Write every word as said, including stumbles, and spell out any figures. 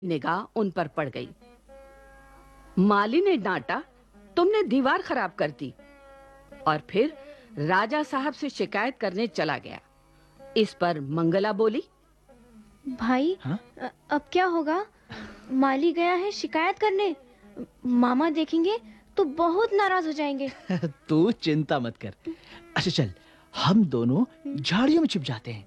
निगाह उन पर पड़ गई। माली ने डांटा, तुमने दीवार खराब कर दी, और फिर राजा साहब से शिकायत करने चला गया। इस पर मंगला बोली, भाई, हाँ? अ- अब क्या होगा? माली गया है शिकायत करने। मामा देखेंगे तो बहुत नाराज हो जाएंगे। तू चिंता मत कर। अच्छा चल, हम दोनों झाड़ियों में छिप जाते हैं।